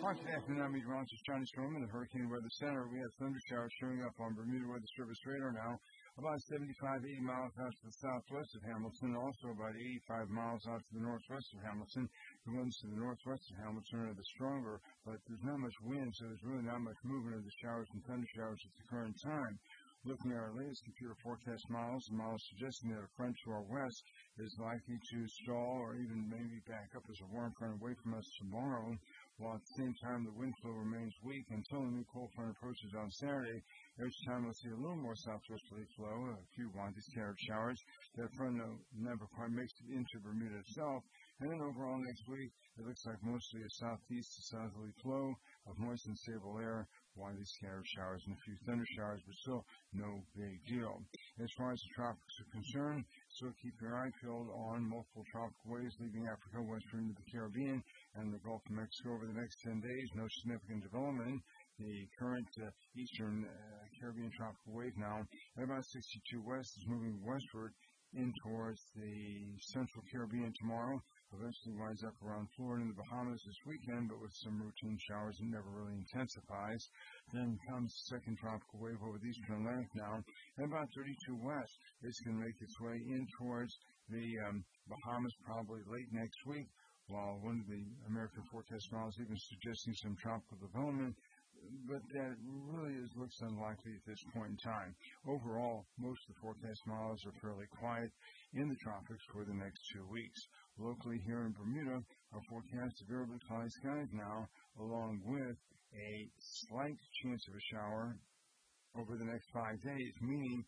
Good afternoon, I'm meteorologist Johnny Storm in the Hurricane Weather Center. We have thunder showers showing up on Bermuda Weather Service radar now, about 75, 80 miles out to the southwest of Hamilton, also about 85 miles out to the northwest of Hamilton. The winds to the northwest of Hamilton are the stronger, but there's not much wind, so there's really not much movement of the showers and thunder showers at the current time. Looking at our latest computer forecast models, the models suggesting that a front to our west is likely to stall or even maybe back up as a warm front away from us tomorrow, while at the same time the wind flow remains weak until a new cold front approaches on Saturday. Each time we'll see a little more southwesterly flow, a few windy scattered showers. That front never quite makes it into Bermuda itself. And then overall next week, it looks like mostly a southeast to southerly flow of moist and stable air, windy scattered showers and a few thunder showers, but still no big deal. As far as the tropics are concerned, still keep your eye peeled on multiple tropical waves leaving Africa western into the Caribbean and the Gulf of Mexico over the next 10 days. No significant development. The current eastern Caribbean tropical wave now at about 62 west is moving westward in towards the central Caribbean tomorrow. Eventually winds up around Florida and the Bahamas this weekend, but with some routine showers and never really intensifies. Then comes the second tropical wave over the eastern Atlantic now, and about 32 west. It's going to make its way in towards the Bahamas probably late next week, while one of the American forecast models even suggesting some tropical development, but that really looks unlikely at this point in time. Overall, most of the forecast models are fairly quiet in the tropics for the next 2 weeks. Locally here in Bermuda, our forecast of variably cloudy skies now, along with a slight chance of a shower over the next 5 days, meaning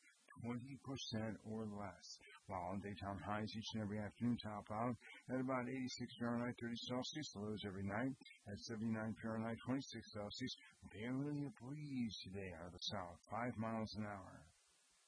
20% or less, while daytime highs each and every afternoon top out at about 86 Fahrenheit, 30 Celsius, the lows every night at 79 Fahrenheit, 26 Celsius. Barely a breeze today out of the south, 5 miles an hour.